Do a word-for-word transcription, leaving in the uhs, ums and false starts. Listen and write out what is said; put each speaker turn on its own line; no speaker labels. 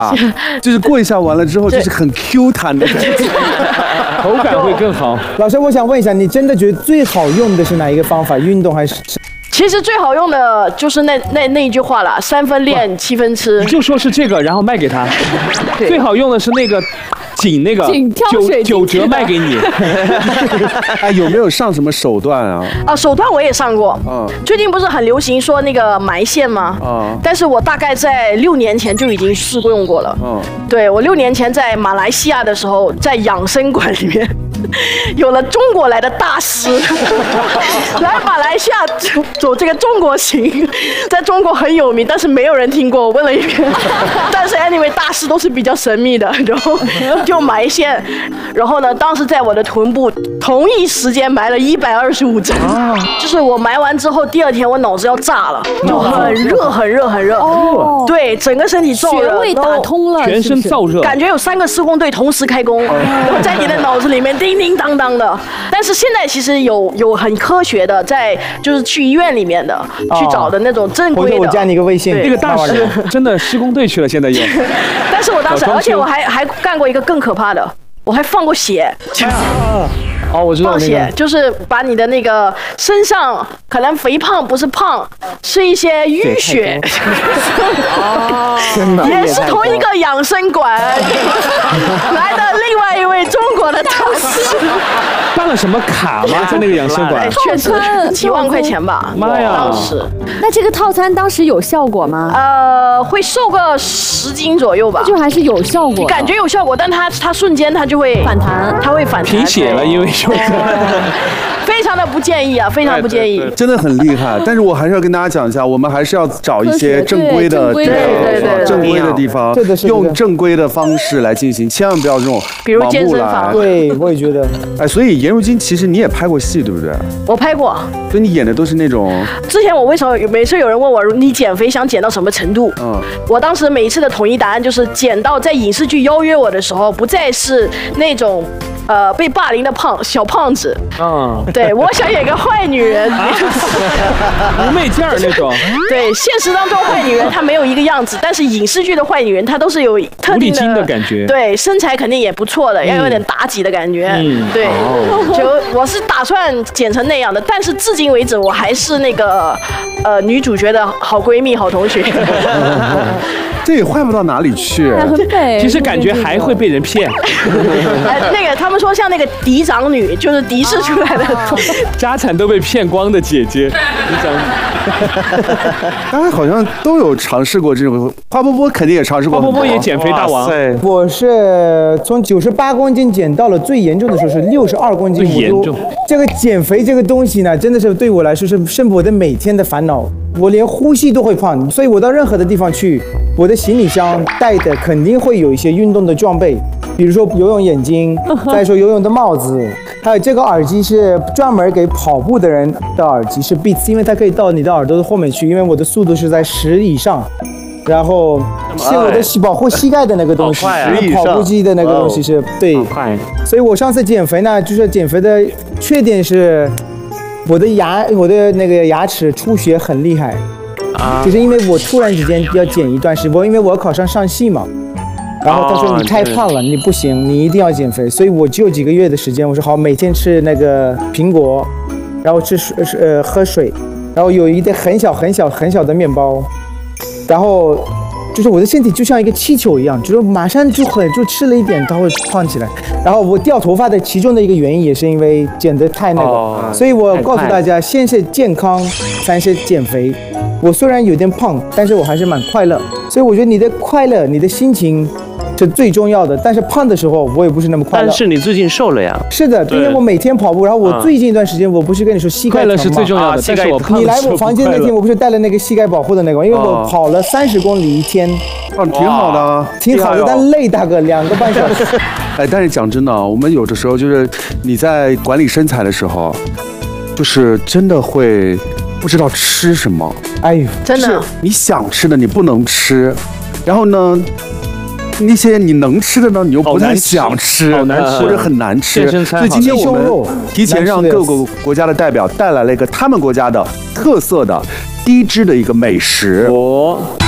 啊，就是过一下完了之后，就是很 Q 弹的感觉，
口感会更好。
老师，我想问一下，你真的觉得最好用的是哪一个方法？运动还是吃？
其实最好用的就是那那那一句话了，三分练，七分吃。
你就说是这个，然后卖给他。最好用的是那个。紧那个九九折卖给你，
哎，有没有上什么手段啊？
啊，手段我也上过。嗯，最近不是很流行说那个埋线吗？啊，但是我大概在六年前就已经试过用过了。嗯，对我六年前在马来西亚的时候，在养生馆里面。有了中国来的大师来马来西亚走这个中国行，在中国很有名，但是没有人听过。我问了一遍，但是 anyway 大师都是比较神秘的，然后就埋线，然后呢，当时在我的臀部同一时间埋了一百二十五针，就是我埋完之后，第二天我脑子要炸了，就很热很热很热，哦，对，整个身体燥热，
穴位打通了，
全身燥热，
感觉有三个施工队同时开工，然后在你的脑子里面叮叮当当的。但是现在其实有有很科学的，在就是去医院里面的去找的那种正规的。
我加你一个微信，
那个大师真的施工队去了，现在有。
但是我当时，而且我还还干过一个更可怕的，我还放过血。
哦，我知道
放血就是把你的那个身上可能肥胖不是胖，是一些淤血。
哦，
也是同一个养生馆来的另外一位中国的大师。
办了什么卡吗？在那个养生馆？
确实几万块钱吧。
妈呀！
当时。
那这个套餐当时有效果吗？
呃，会瘦个十斤左右吧。
就还是有效果。
感觉有效果，但它它瞬间它就会
反弹，
它会反弹。
贫血了，因为。
非常的不建议啊，非常不建议，
真的很厉害。但是我还是要跟大家讲一下，我们还是要找一些正规的、
对对对
正规的地方，用正规的方式来进行，千万不要这种
比如健身房。
对，我也觉得。
哎，所以颜如晶其实你也拍过戏，对不对？
我拍过。
所以你演的都是那种。
之前我为什么每次有人问我你减肥想减到什么程度？嗯，我当时每一次的统一答案就是减到在影视剧邀约我的时候，不再是那种。呃，被霸凌的胖小胖子，嗯，对我想演个坏女人，
无媚劲儿那种。
对，现实当中坏女人她没有一个样子，但是影视剧的坏女人她都是有特定的
的感觉，
对，身材肯定也不错的，要有点妲己的感觉，嗯，对，就我是打算剪成那样的，但是至今为止我还是那个呃女主角的好闺蜜、好同学。
这也坏不到哪里去，
其实感觉还会被人骗。
那个他们说像那个嫡长女，就是嫡氏出来的，
家产都被骗光的姐姐。嫡长女，
大家好像都有尝试过这种。花波波肯定也尝试过，
花波波也减肥大王。
我是从九十八公斤减到了最严重的时候是六十二公斤。
最严重。
这个减肥这个东西呢，真的是对我来说是是我的每天的烦恼。我连呼吸都会胖，所以我到任何的地方去，我的行李箱带的肯定会有一些运动的装备，比如说游泳眼镜，再说游泳的帽子，还有这个耳机是专门给跑步的人的耳机，是 Beats， 因为它可以到你的耳朵的后面去，因为我的速度是在十以上。然后是我的保护膝盖的那个东西，跑步机的那个东西是对。所以我上次减肥呢，就是减肥的缺点是。我的牙，我的那个牙齿出血很厉害，啊，就是因为我突然之间要减一段时间，因为我要考上上戏嘛，然后他说你太胖了，你不行，你一定要减肥，所以我只有几个月的时间，我说好，每天吃那个苹果，然后吃水，呃，喝水，然后有一个很小很小很小的面包，然后就是我的身体就像一个气球一样，就是马上就很就吃了一点，它会胖起来。然后我掉头发的其中的一个原因也是因为减得太那个，哦，所以我告诉大家，先是健康，才是减肥。我虽然有点胖，但是我还是蛮快乐。所以我觉得你的快乐，你的心情是最重要的。但是胖的时候，我也不是那么快乐。
但是你最近瘦了呀？
是的，因为我每天跑步，然后我最近一段时间，我不是跟你说膝盖
快乐是最重要的，但是我胖
你来我房间那天，我不是带了那个膝盖保护的那个，因为我跑了三十公里一天，
哦，挺好的，
挺好的，但累大哥两个半小时。
哎，但是讲真的，我们有的时候就是你在管理身材的时候，就是真的会不知道吃什么。
哎呦，
真的，
你想吃的你不能吃，然后呢？那些你能吃的呢，你又不太想吃，
好难吃，
或者很难吃。所以今天我们提前让各个国家的代表带来了一个他们国家的特色的低脂的一个美食。哦，